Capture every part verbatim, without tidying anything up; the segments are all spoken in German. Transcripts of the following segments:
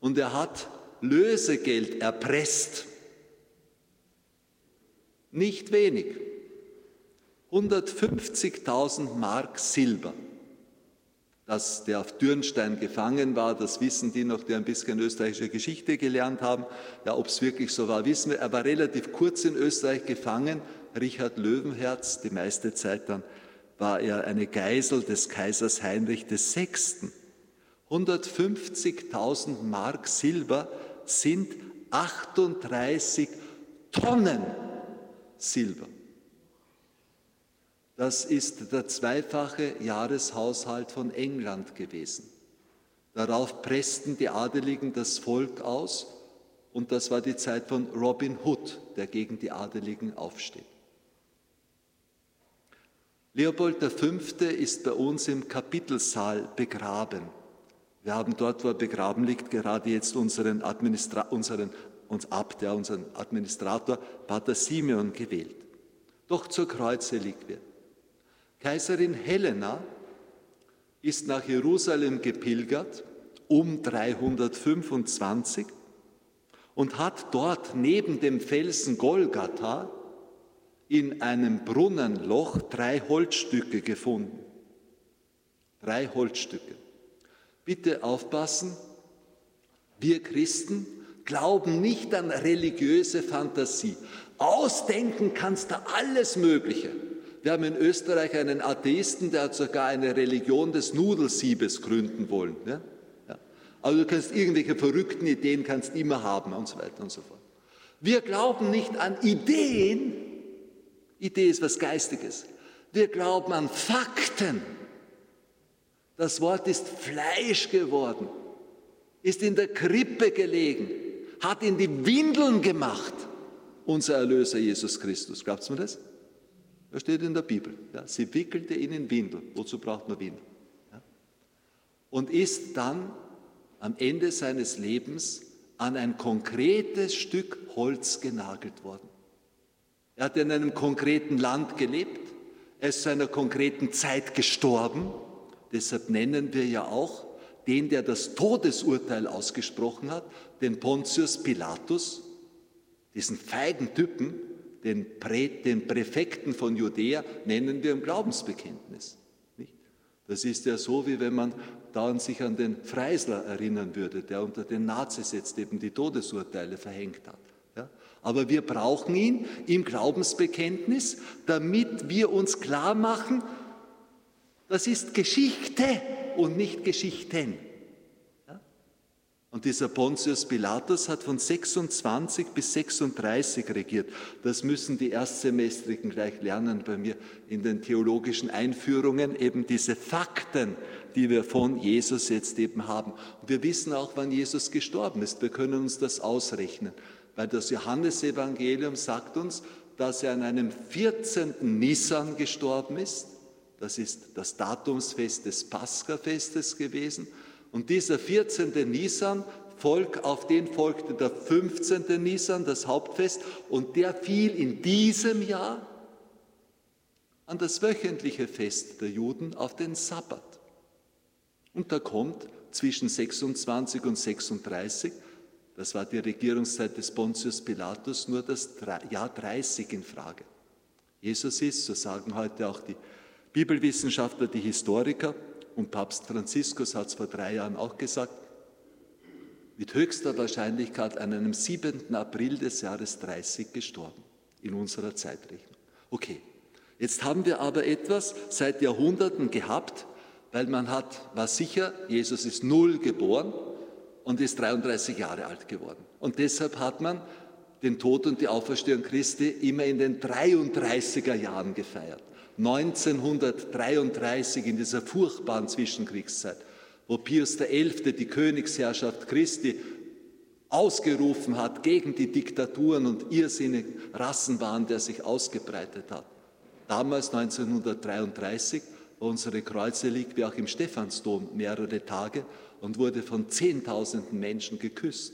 und er hat Lösegeld erpresst. Nicht wenig. hundertfünfzigtausend Mark Silber. Dass der auf Dürnstein gefangen war, das wissen die noch, die ein bisschen österreichische Geschichte gelernt haben. Ja, ob es wirklich so war, wissen wir. Er war relativ kurz in Österreich gefangen. Richard Löwenherz, die meiste Zeit dann war er eine Geisel des Kaisers Heinrich der Sechste. hundertfünfzigtausend Mark Silber sind achtunddreißig Tonnen Silber. Das ist der zweifache Jahreshaushalt von England gewesen. Darauf pressten die Adeligen das Volk aus und das war die Zeit von Robin Hood, der gegen die Adeligen aufsteht. Leopold der Fünfte ist bei uns im Kapitelsaal begraben. Wir haben dort, wo er begraben liegt, gerade jetzt unseren, Administra unseren uns Abt, ja, unseren Administrator Pater Simeon gewählt. Doch zur Kreuzreliquie. Kaiserin Helena ist nach Jerusalem gepilgert um dreihundertfünfundzwanzig und hat dort neben dem Felsen Golgatha in einem Brunnenloch drei Holzstücke gefunden. Drei Holzstücke. Bitte aufpassen, wir Christen glauben nicht an religiöse Fantasie. Ausdenken kannst du alles Mögliche. Wir haben in Österreich einen Atheisten, der hat sogar eine Religion des Nudelsiebes gründen wollen. Ja? Ja. Also du kannst irgendwelche verrückten Ideen kannst immer haben und so weiter und so fort. Wir glauben nicht an Ideen. Idee ist was Geistiges. Wir glauben an Fakten. Das Wort ist Fleisch geworden, ist in der Krippe gelegen, hat in die Windeln gemacht, unser Erlöser Jesus Christus. Glaubt mir das? Das steht in der Bibel. Ja, sie wickelte ihn in Windeln. Wozu braucht man Windeln? Ja. Und ist dann am Ende seines Lebens an ein konkretes Stück Holz genagelt worden. Er hat in einem konkreten Land gelebt. Er ist zu einer konkreten Zeit gestorben. Deshalb nennen wir ja auch den, der das Todesurteil ausgesprochen hat, den Pontius Pilatus, diesen feigen Typen, den, Prä, den Präfekten von Judäa, nennen wir im Glaubensbekenntnis. Nicht? Das ist ja so, wie wenn man dauernd sich an den Freisler erinnern würde, der unter den Nazis jetzt eben die Todesurteile verhängt hat. Ja? Aber wir brauchen ihn im Glaubensbekenntnis, damit wir uns klar machen, das ist Geschichte und nicht Geschichten. Ja? Und dieser Pontius Pilatus hat von sechsundzwanzig bis sechsunddreißig regiert. Das müssen die Erstsemestrigen gleich lernen bei mir in den theologischen Einführungen, eben diese Fakten, die wir von Jesus jetzt eben haben. Und wir wissen auch, wann Jesus gestorben ist. Wir können uns das ausrechnen, weil das Johannesevangelium sagt uns, dass er an einem vierzehnten Nisan gestorben ist. Das ist das Datumsfest des Paschafestes gewesen. Und dieser vierzehnte Nisan, auf den folgte der fünfzehnte Nisan, das Hauptfest, und der fiel in diesem Jahr an das wöchentliche Fest der Juden auf den Sabbat. Und da kommt zwischen sechsundzwanzig und sechsunddreißig, das war die Regierungszeit des Pontius Pilatus, nur das Jahr dreißig in Frage. Jesus ist, so sagen heute auch die Bibelwissenschaftler, die Historiker, und Papst Franziskus hat es vor drei Jahren auch gesagt, mit höchster Wahrscheinlichkeit an einem siebenten April des Jahres dreißig gestorben, in unserer Zeitrechnung. Okay, jetzt haben wir aber etwas seit Jahrhunderten gehabt, weil man hat, war sicher, Jesus ist null geboren und ist dreiunddreißig Jahre alt geworden. Und deshalb hat man den Tod und die Auferstehung Christi immer in den dreiunddreißiger Jahren gefeiert. neunzehnhundertdreiunddreißig, in dieser furchtbaren Zwischenkriegszeit, wo Pius der Elfte die Königsherrschaft Christi ausgerufen hat gegen die Diktaturen und irrsinnigen Rassenwahn, der sich ausgebreitet hat. Damals, neunzehnhundertdreiunddreißig, war unsere Kreuzreliquie auch im Stephansdom mehrere Tage und wurde von Zehntausenden Menschen geküsst.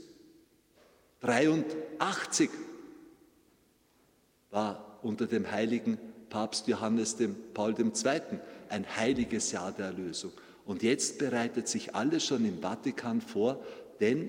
dreiundachtzig war unter dem heiligen Papst Johannes dem Paul der Zweite ein heiliges Jahr der Erlösung. Und jetzt bereitet sich alles schon im Vatikan vor, denn